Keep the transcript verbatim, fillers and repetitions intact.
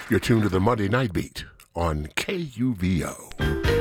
You're tuned to the Monday Night Beat on K U V O.